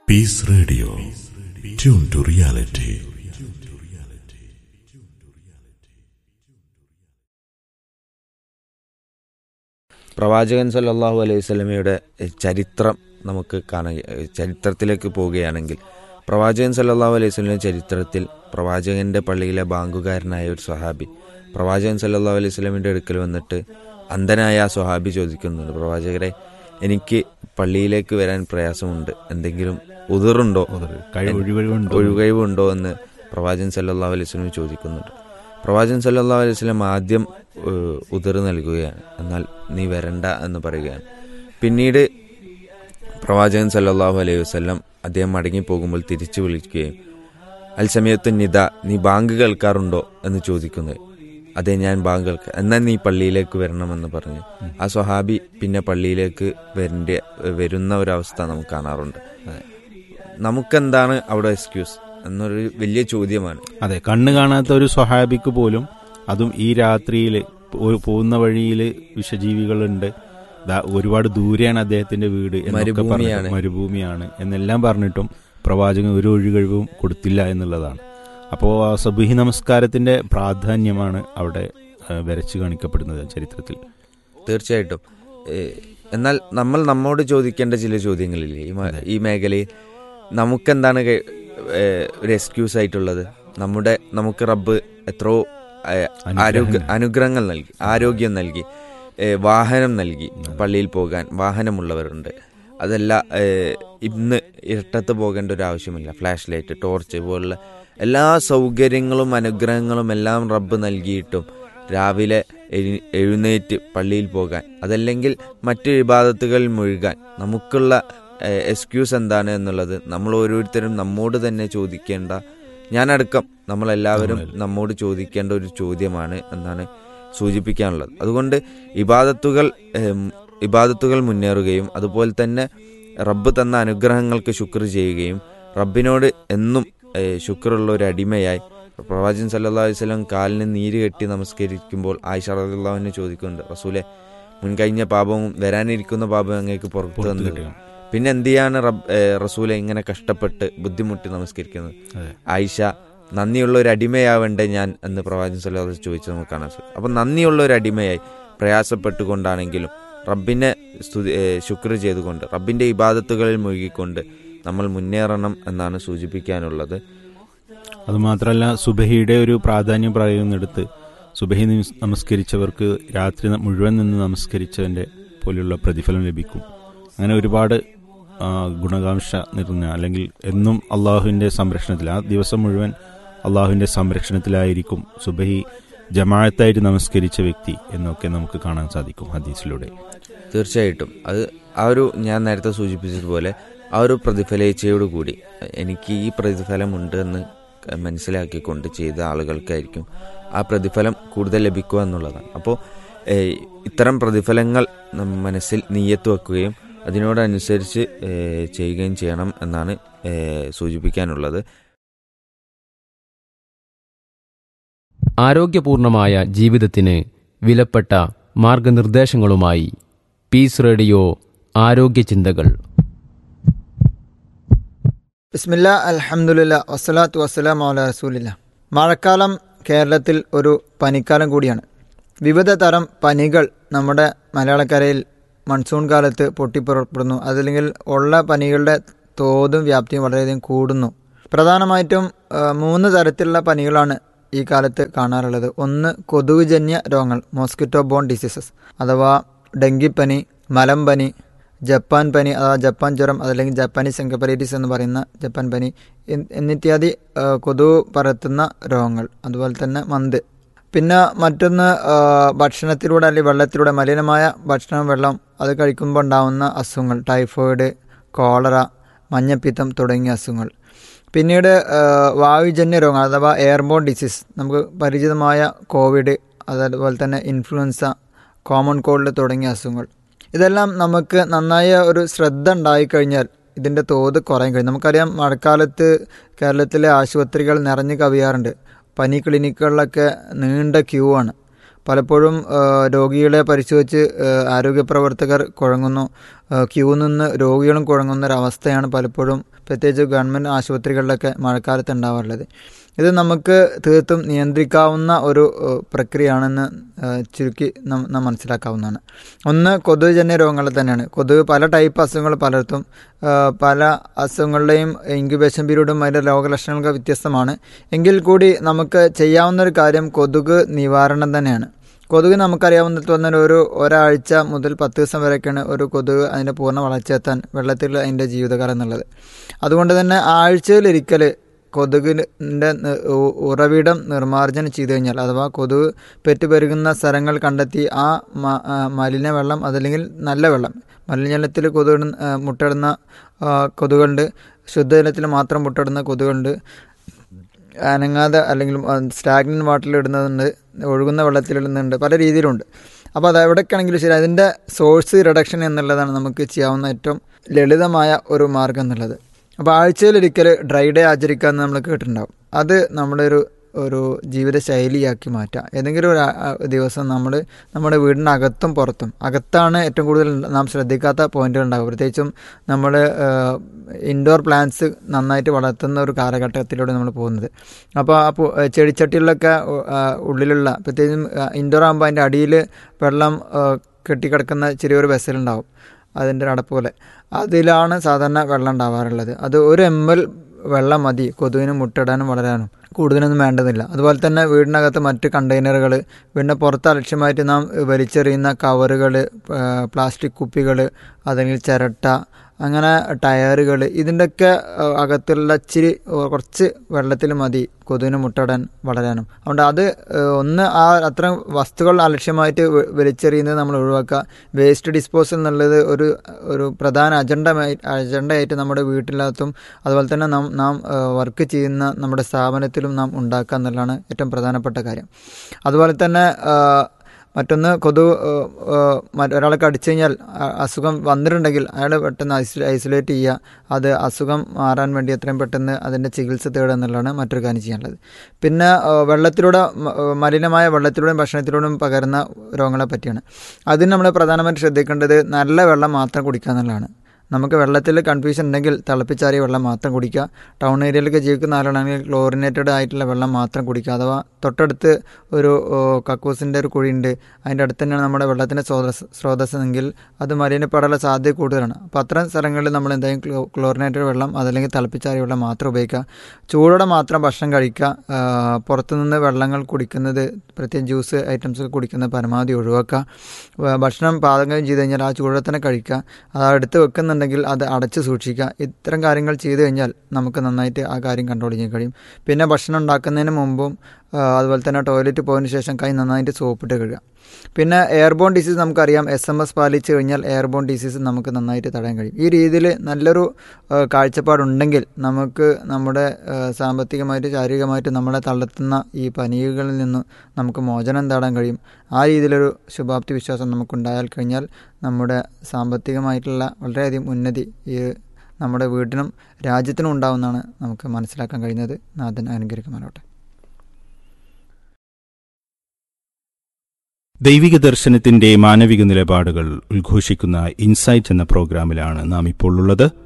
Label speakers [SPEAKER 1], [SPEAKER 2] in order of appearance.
[SPEAKER 1] Piece radio, tune to reality.
[SPEAKER 2] പ്രവാചകൻ സല്ലല്ലാഹു അലൈഹി വസല്ലമയുടെ ചരിത്രം നമുക്ക് കാണാൻ, ചരിത്രത്തിലേക്ക് പോവുകയാണെങ്കിൽ പ്രവാചകൻ സല്ലല്ലാഹു അലൈഹി വസല്ലമയുടെ ചരിത്രത്തിൽ പ്രവാചകന്റെ പള്ളിയിലെ ബാങ്കുകാരനായ ഒരു സ്വഹാബി പ്രവാചകൻ സല്ലല്ലാഹു അലൈഹി വസല്ലമയുടെ അടുക്കൽ വന്നിട്ട് അന്ധനായ ആ സ്വഹാബി ചോദിക്കുന്നുണ്ട്, പ്രവാചകരെ, എനിക്ക് പള്ളിയിലേക്ക് വരാൻ പ്രയാസമുണ്ട്, എന്തെങ്കിലും ഉദറുണ്ടോ, ഒഴികഴിവുണ്ടോ എന്ന് പ്രവാചകൻ സല്ലല്ലാഹു അലൈഹി വസല്ലം ചോദിക്കുന്നുണ്ട്. പ്രവാചകൻ സല്ലല്ലാഹു അലൈഹി വസല്ലം ആദ്യം ഉദർ നൽകുകയാണ്, എന്നാൽ നീ വരണ്ട എന്ന് പറയുകയാണ്. പിന്നീട് പ്രവാചകൻ സല്ലല്ലാഹു അലൈഹി വസല്ലം അദ്ദേഹം മടങ്ങിപ്പോകുമ്പോൾ തിരിച്ചു വിളിക്കുകയും അൽ സമയത്തു നിദ, നീ ബാങ്ക് കേൾക്കാറുണ്ടോ എന്ന് ചോദിക്കുന്നത്. അതെ, ഞാൻ ബാങ്ക് കേൾക്കാം, എന്നാൽ നീ പള്ളിയിലേക്ക് വരണമെന്ന് പറഞ്ഞു ആ സ്വഹാബി പിന്നെ പള്ളിയിലേക്ക് വരുന്ന ഒരവസ്ഥ നമുക്ക് കാണാറുണ്ട്. നമുക്കെന്താണ് അവിടെ എക്സ്ക്യൂസ് എന്നൊരു വലിയ ചോദ്യമാണ്.
[SPEAKER 3] അതെ, കണ്ണ് കാണാത്ത ഒരു സ്വഹാബിക്ക് പോലും, അതും ഈ രാത്രിയിൽ പോകുന്ന വഴിയിൽ വിഷജീവികളുണ്ട്, ഒരുപാട് ദൂരെയാണ് അദ്ദേഹത്തിന്റെ വീട്, മരുഭൂമിയാണ് എന്നെല്ലാം പറഞ്ഞിട്ടും പ്രവാചകൻ ഒരു ഒഴികഴിവും കൊടുത്തില്ല എന്നുള്ളതാണ്. അപ്പോൾ ആ സുബ്ഹി നമസ്കാരത്തിന്റെ പ്രാധാന്യമാണ് അവിടെ വരച്ചു കാണിക്കപ്പെടുന്നത് ചരിത്രത്തിൽ.
[SPEAKER 2] തീർച്ചയായിട്ടും. എന്നാൽ നമ്മൾ നമ്മോട് ചോദിക്കേണ്ട ചില ചോദ്യങ്ങളില്ലേ ഈ മേഖലയിൽ? നമുക്കെന്താണ് ഒരു എക്സ്ക്യൂസ് ആയിട്ടുള്ളത്? നമുക്ക് റബ്ബ് എത്രയോ അനുഗ്രഹങ്ങൾ നൽകി, ആരോഗ്യം നൽകി, വാഹനം നൽകി, പള്ളിയിൽ പോകാൻ വാഹനമുള്ളവരുണ്ട്. അതല്ല, ഇന്ന് ഇരട്ടത്ത് പോകേണ്ട ഒരു ആവശ്യമില്ല, ഫ്ലാഷ് ലൈറ്റ്, ടോർച്ച് പോലുള്ള എല്ലാ സൗകര്യങ്ങളും അനുഗ്രഹങ്ങളും എല്ലാം റബ്ബ് നൽകിയിട്ടും രാവിലെ എഴുന്നേറ്റ് പള്ളിയിൽ പോകാൻ, അതല്ലെങ്കിൽ മറ്റ് ഇബാദത്തുകളിൽ മുഴുകാൻ നമുക്കുള്ള എക്സ്ക്യൂസ് എന്താണ് എന്നുള്ളത് നമ്മൾ ഓരോരുത്തരും നമ്മോട് തന്നെ ചോദിക്കേണ്ട, ഞാനടക്കം നമ്മളെല്ലാവരും നമ്മോട് ചോദിക്കേണ്ട ഒരു ചോദ്യമാണ് എന്നാണ് സൂചിപ്പിക്കാനുള്ളത്. അതുകൊണ്ട് ഇബാദത്തുകൾ മുന്നേറുകയും അതുപോലെ തന്നെ റബ്ബ് തന്ന അനുഗ്രഹങ്ങൾക്ക് ശുക്ർ ചെയ്യുകയും റബ്ബിനോട് എന്നും ശുക്റുള്ള ഒരു അടിമയായി പ്രവാചകൻ സല്ലല്ലാഹു അലൈഹി വസല്ലം കാലിന് നീര് കെട്ടി നമസ്കരിക്കുമ്പോൾ ആയിഷ റളിയല്ലാഹു അൻഹ ചോദിക്കുന്നുണ്ട്, റസൂലെ, മുൻകഴിഞ്ഞ പാപവും വരാനിരിക്കുന്ന പാപവും അങ്ങേക്ക് പുറത്തു തന്നിട്ട് പിന്നെ എന്തിയാണ് റസൂലെ ഇങ്ങനെ കഷ്ടപ്പെട്ട് ബുദ്ധിമുട്ടി നമസ്കരിക്കുന്നത്? ആയിഷ, നന്ദിയുള്ള ഒരു അടിമയാവേണ്ടേ ഞാൻ എന്ന് പ്രവാചകൻ സല്ലല്ലാഹു അലൈഹി വസല്ലം ചോദിച്ചു നമുക്ക് കാണാൻ സാധിക്കും. അപ്പം നന്ദിയുള്ള ഒരു അടിമയായി പ്രയാസപ്പെട്ടുകൊണ്ടാണെങ്കിലും റബ്ബിനെ ശുക്ർ ചെയ്തുകൊണ്ട് റബ്ബിന്റെ ഇബാദത്തുകളിൽ മുഴുകിക്കൊണ്ട് നമ്മൾ മുന്നേറണം എന്നാണ് സൂചിപ്പിക്കാനുള്ളത്.
[SPEAKER 3] അതുമാത്രമല്ല, സുബഹിയുടെ ഒരു പ്രാധാന്യം പറയുന്നിടത്ത് സുബഹി നമസ്കരിച്ചവർക്ക് രാത്രി മുഴുവൻ നിന്ന് നമസ്കരിച്ചതിൻ്റെ പോലെയുള്ള പ്രതിഫലം ലഭിക്കും. അങ്ങനെ ഒരുപാട് ഗുണകാംക്ഷ നിറഞ്ഞ, അല്ലെങ്കിൽ എന്നും അള്ളാഹുവിൻ്റെ സംരക്ഷണത്തിൽ, ആ ദിവസം മുഴുവൻ അള്ളാഹുവിൻ്റെ സംരക്ഷണത്തിലായിരിക്കും സുബഹി ജമാഅത്തായിട്ട് നമസ്കരിച്ച വ്യക്തി എന്നൊക്കെ നമുക്ക് കാണാൻ സാധിക്കും ഹദീസിലൂടെ.
[SPEAKER 2] തീർച്ചയായിട്ടും അത് ആ ഒരു, ഞാൻ നേരത്തെ സൂചിപ്പിച്ചതുപോലെ, ആ ഒരു പ്രതിഫലേച്ഛയോടുകൂടി എനിക്ക് ഈ പ്രതിഫലമുണ്ട് എന്ന് മനസ്സിലാക്കിക്കൊണ്ട് ചെയ്ത ആളുകൾക്കായിരിക്കും ആ പ്രതിഫലം കൂടുതൽ ലഭിക്കുക എന്നുള്ളതാണ്. അപ്പോൾ ഇത്തരം പ്രതിഫലങ്ങൾ മനസ്സിൽ നിയ്യത്ത് വെക്കുകയും അതിനോടനുസരിച്ച് ചെയ്യുകയും ചെയ്യണം എന്നാണ് സൂചിപ്പിക്കാനുള്ളത്.
[SPEAKER 4] ആരോഗ്യപൂർണമായ ജീവിതത്തിന് വിലപ്പെട്ട മാർഗനിർദ്ദേശങ്ങളുമായി പീസ് റേഡിയോ ആരോഗ്യ ചിന്തകൾ.
[SPEAKER 5] ബിസ്മില്ലാ, അൽഹംദുലില്ലാ, വസ്സലാത്തു വസ്സലാമു അലാ റസൂലില്ലാ. മഴക്കാലം കേരളത്തിൽ ഒരു പനിക്കാലം കൂടിയാണ്. വിവിധ തരം പനികൾ നമ്മുടെ മലയാളക്കരയിൽ മൺസൂൺ കാലത്ത് പൊട്ടിപ്പുറപ്പെടുന്നു. അതല്ലെങ്കിൽ ഉള്ള പനികളുടെ തോതും വ്യാപ്തിയും വളരെയധികം കൂടുന്നു. പ്രധാനമായിട്ടും 3 തരത്തിലുള്ള പനികളാണ് ഈ കാലത്ത് കാണാറുള്ളത്. ഒന്ന്, കൊതുകുജന്യ രോഗങ്ങൾ, മോസ്കിറ്റോ ബോൺ ഡിസീസസ്, അഥവാ ഡെങ്കിപ്പനി, മലമ്പനി, ജപ്പാൻ പനി അഥവാ ജപ്പാൻ ജ്വരം, അതല്ലെങ്കിൽ ജപ്പാനീസ് എൻകെഫലൈറ്റിസ് എന്ന് പറയുന്ന ജപ്പാൻ പനി എന്നിത്യാദി കൊതുക് പരത്തുന്ന രോഗങ്ങൾ. അതുപോലെ തന്നെ മന്ത്. പിന്നെ മറ്റൊന്ന്, ഭക്ഷണത്തിലൂടെ അല്ലെങ്കിൽ വെള്ളത്തിലൂടെ, മലിനമായ ഭക്ഷണം, വെള്ളം അത് കഴിക്കുമ്പോൾ ഉണ്ടാകുന്ന അസുഖങ്ങൾ, ടൈഫോയിഡ്, കോളറ, മഞ്ഞപ്പിത്തം തുടങ്ങിയ അസുഖങ്ങൾ. പിന്നീട് വായുജന്യ രോഗങ്ങൾ അഥവാ എയർബോൺ ഡിസീസ്, നമുക്ക് പരിചിതമായ കോവിഡ്, അതുപോലെ തന്നെ ഇൻഫ്ലുവൻസ, കോമൺ കോൾഡ് തുടങ്ങിയ അസുഖങ്ങൾ. ഇതെല്ലാം നമുക്ക് നന്നായ ഒരു ശ്രദ്ധ ഉണ്ടായിക്കഴിഞ്ഞാൽ ഇതിൻ്റെ തോത് കുറയാൻ കഴിയും. നമുക്കറിയാം, മഴക്കാലത്ത് കേരളത്തിലെ ആശുപത്രികൾ നിറഞ്ഞു കവിയാറുണ്ട്. പനി ക്ലിനിക്കുകളിലൊക്കെ നീണ്ട ക്യൂ ആണ്. പലപ്പോഴും രോഗികളെ പരിശോധിച്ച് ആരോഗ്യ പ്രവർത്തകർ കുഴങ്ങുന്നു, ക്യൂ നിന്ന് രോഗികളും കുഴങ്ങുന്നൊരവസ്ഥയാണ് പലപ്പോഴും പ്രത്യേകിച്ച് ഗവൺമെൻറ് ആശുപത്രികളിലൊക്കെ മഴക്കാലത്ത് ഉണ്ടാവാറുള്ളത്. ഇത് നമുക്ക് തീർത്തും നിയന്ത്രിക്കാവുന്ന ഒരു പ്രക്രിയയാണെന്ന് ചുരുക്കി നാം മനസ്സിലാക്കാവുന്നതാണ്. ഒന്ന്, കൊതുകുജന്യ രോഗങ്ങൾ തന്നെയാണ്. കൊതുക് പല ടൈപ്പ് അസുഖങ്ങൾ പലർത്തും. പല അസുഖങ്ങളുടെയും ഇൻക്യുബേഷൻ പീരീഡും അതിൻ്റെ രോഗലക്ഷണങ്ങളൊക്കെ വ്യത്യസ്തമാണ്. എങ്കിൽ കൂടി നമുക്ക് ചെയ്യാവുന്നൊരു കാര്യം കൊതുക് നിവാരണം തന്നെയാണ്. കൊതുക് നമുക്കറിയാവുന്നത് തന്നെ ഒരാഴ്ച മുതൽ 10 ദിവസം വരെയൊക്കെയാണ് ഒരു കൊതുക് അതിൻ്റെ പൂർണ്ണ വളർച്ചയെത്താൻ വെള്ളത്തിൽ അതിൻ്റെ ജീവിതകാലം എന്നുള്ളത്. അതുകൊണ്ട് തന്നെ ആഴ്ചയിലൊരിക്കൽ കൊതുകിൻ്റെ ഉറവിടം നിർമ്മാർജ്ജനം ചെയ്തു കഴിഞ്ഞാൽ, അഥവാ കൊതുക് പെറ്റുപെരുകുന്ന സ്ഥലങ്ങൾ കണ്ടെത്തി ആ മലിന വെള്ളം അതല്ലെങ്കിൽ നല്ല വെള്ളം, മലിനജലത്തിൽ മുട്ടയിടുന്ന കൊതുകുണ്ട്, ശുദ്ധജലത്തിൽ മാത്രം മുട്ടയിടുന്ന കൊതുകുണ്ട്, അനങ്ങാതെ അല്ലെങ്കിൽ സ്റ്റാഗ്നൻ്റ് വാട്ടറിലിടുന്നതുണ്ട്, ഒഴുകുന്ന വെള്ളത്തിലിടുന്നുണ്ട്, പല രീതിയിലുണ്ട്. അപ്പോൾ അത് എവിടേക്കാണെങ്കിലും ശരി, അതിൻ്റെ സോഴ്സ് റിഡക്ഷൻ എന്നുള്ളതാണ് നമുക്ക് ചെയ്യാവുന്ന ഏറ്റവും ലളിതമായ ഒരു മാർഗ്ഗം എന്നുള്ളത്. അപ്പോൾ ആഴ്ചയിലൊരിക്കൽ ഡ്രൈ ഡേ ആചരിക്കുക എന്ന് നമ്മൾ കേട്ടിട്ടുണ്ടാവും. അത് നമ്മുടെ ഒരു ജീവിതശൈലിയാക്കി മാറ്റുക. ഏതെങ്കിലും ഒരു ദിവസം നമ്മുടെ വീടിൻ്റെ അകത്തും പുറത്തും, അകത്താണ് ഏറ്റവും കൂടുതൽ നാം ശ്രദ്ധിക്കാത്ത പോയിന്റുകൾ ഉണ്ടാകും. പ്രത്യേകിച്ചും നമ്മൾ ഇൻഡോർ പ്ലാന്റ്സ് നന്നായിട്ട് വളർത്തുന്ന ഒരു കാലഘട്ടത്തിലൂടെ നമ്മൾ പോകുന്നത്. അപ്പോൾ ചെടിച്ചട്ടികളിലൊക്കെ ഉള്ളിലുള്ള, പ്രത്യേകിച്ചും ഇൻഡോർ ആകുമ്പോൾ അതിൻ്റെ അടിയിൽ വെള്ളം കെട്ടിക്കിടക്കുന്ന ചെറിയൊരു വെസലുണ്ടാവും, അതിൻ്റെ അടപ്പ് പോലെ. അതിലാണ് സാധാരണ വെള്ളം ഉണ്ടാവാറുള്ളത്. അത് 1 ml വെള്ളം മതി കൊതുകിന് മുട്ടയിടാനും വളരാനും, കൂടുതലൊന്നും വേണ്ടതില്ല. അതുപോലെ തന്നെ വീടിനകത്ത് മറ്റ് കണ്ടെയ്നറുകൾ, വീടിൻ്റെ പുറത്ത് അലക്ഷ്യമായിട്ട് നാം വലിച്ചെറിയുന്ന കവറുകൾ, പ്ലാസ്റ്റിക് കുപ്പികൾ, അല്ലെങ്കിൽ ചിരട്ട, അങ്ങനെ ടയറുകൾ, ഇതിൻ്റെയൊക്കെ അകത്തുള്ള ഇച്ചിരി കുറച്ച് വെള്ളത്തിൽ മതി കൊതുകിന് മുട്ടയിടാൻ വളരാനും. അതുകൊണ്ട് അത് അത്തരം വസ്തുക്കൾ അലക്ഷ്യമായിട്ട് വലിച്ചെറിയുന്നത് നമ്മൾ ഒഴിവാക്കുക. വേസ്റ്റ് ഡിസ്പോസൽ എന്നുള്ളത് ഒരു പ്രധാന അജണ്ടയായിട്ട് നമ്മുടെ വീട്ടിനകത്തും അതുപോലെ തന്നെ നാം വർക്ക് ചെയ്യുന്ന നമ്മുടെ സ്ഥാപനത്തിലും നാം ഉണ്ടാക്കുക എന്നുള്ളതാണ് ഏറ്റവും പ്രധാനപ്പെട്ട കാര്യം. അതുപോലെ തന്നെ മറ്റൊന്ന്, ഒരാളെ കടിച്ചു കഴിഞ്ഞാൽ അസുഖം വന്നിട്ടുണ്ടെങ്കിൽ അയാൾ പെട്ടെന്ന് ഐസൊലേറ്റ് ചെയ്യുക. അത് അസുഖം മാറാൻ വേണ്ടി എത്രയും പെട്ടെന്ന് അതിൻ്റെ ചികിത്സ തേടുക എന്നുള്ളതാണ് മറ്റൊരു കാര്യം ചെയ്യാനുള്ളത്. പിന്നെ മലിനമായ വെള്ളത്തിലൂടെയും ഭക്ഷണത്തിലൂടെയും പകരുന്ന രോഗങ്ങളെ പറ്റിയാണ്. അതിന് നമ്മൾ പ്രധാനമായിട്ട് ശ്രദ്ധിക്കേണ്ടത് നല്ല വെള്ളം മാത്രം കുടിക്കുക എന്നുള്ളതാണ്. നമുക്ക് വെള്ളത്തിൽ കൺഫ്യൂഷൻ ഉണ്ടെങ്കിൽ തിളപ്പിച്ചാറിയ വെള്ളം മാത്രം കുടിക്കുക. ടൗൺ ഏരിയയിലൊക്കെ ജീവിക്കുന്ന ആളുകളാണെങ്കിൽ ക്ലോറിനേറ്റഡ് ആയിട്ടുള്ള വെള്ളം മാത്രം കുടിക്കുക. അഥവാ തൊട്ടടുത്ത് ഒരു കക്കൂസിൻ്റെ ഒരു കുഴിയുണ്ട്, അതിൻ്റെ അടുത്ത് തന്നെയാണ് നമ്മുടെ വെള്ളത്തിൻ്റെ സ്രോതസ്സെങ്കിൽ അത് മലിനപ്പെടാനുള്ള സാധ്യത കൂടുതലാണ്. അപ്പോൾ അത്തരം സ്ഥലങ്ങളിൽ നമ്മൾ എന്തായാലും ക്ലോറിനേറ്റഡ് വെള്ളം അതല്ലെങ്കിൽ തിളപ്പിച്ചാറിയ വെള്ളം മാത്രം ഉപയോഗിക്കുക. ചൂടോടെ മാത്രം ഭക്ഷണം കഴിക്കുക. പുറത്തുനിന്ന് വെള്ളങ്ങൾ കുടിക്കുന്നത്, പ്രത്യേകം ജ്യൂസ് ഐറ്റംസ് കുടിക്കുന്നത് പരമാവധി ഒഴിവാക്കുക. ഭക്ഷണം പാചകം ചെയ്ത് കഴിഞ്ഞാൽ ആ ചൂടോടെ തന്നെ കഴിക്കുക. അത് അടുത്ത് വെക്കുന്ന ണ്ടെങ്കിൽ അത് അടച്ച് സൂക്ഷിക്കുക. ഇത്തരം കാര്യങ്ങൾ ചെയ്തു കഴിഞ്ഞാൽ നമുക്ക് നന്നായിട്ട് ആ കാര്യം കൺട്രോൾ ചെയ്യാൻ കഴിയും. പിന്നെ ഭക്ഷണം ഉണ്ടാക്കുന്നതിന് മുമ്പും അതുപോലെ തന്നെ ടോയ്ലറ്റ് പോയതിനു ശേഷം കൈ നന്നായിട്ട് സോപ്പിട്ട് കഴുകുക. പിന്നെ എയർബോൺ ഡിസീസ് നമുക്കറിയാം, SMS പാലിച്ച് കഴിഞ്ഞാൽ എയർബോൺ ഡിസീസ് നമുക്ക് നന്നായിട്ട് തടയാൻ കഴിയും. ഈ രീതിയിൽ നല്ലൊരു കാഴ്ചപ്പാടുണ്ടെങ്കിൽ നമുക്ക് നമ്മുടെ സാമ്പത്തികമായിട്ട് ശാരീരികമായിട്ട് നമ്മളെ തളർത്തുന്ന ഈ പനികളിൽ നിന്ന് നമുക്ക് മോചനം നേടാൻ കഴിയും. ആ രീതിയിലൊരു ശുഭാപ്തി വിശ്വാസം നമുക്കുണ്ടായാൽ കഴിഞ്ഞാൽ നമ്മുടെ സാമ്പത്തികമായിട്ടുള്ള വളരെയധികം ഉന്നതി ഈ നമ്മുടെ വീടിനും രാജ്യത്തിനും ഉണ്ടാവുമെന്നാണ് നമുക്ക് മനസ്സിലാക്കാൻ കഴിയുന്നത്. നാഥൻ അനുഗ്രഹിക്കുമാറാവട്ടെ.
[SPEAKER 3] ദൈവിക ദർശനത്തിന്റെ മാനവിക നിലപാടുകൾ ഉദ്ഘോഷിക്കുന്ന ഇൻസൈറ്റ് എന്ന പ്രോഗ്രാമിലാണ് നാം ഇപ്പോൾ ഉള്ളത്.